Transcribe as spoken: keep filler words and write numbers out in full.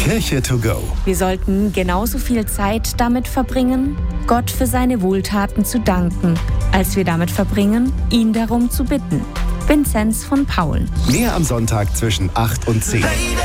Kirche to go. Wir sollten genauso viel Zeit damit verbringen, Gott für seine Wohltaten zu danken, als wir damit verbringen, ihn darum zu bitten. Vinzenz von Paul. Mehr am Sonntag zwischen acht und zehn.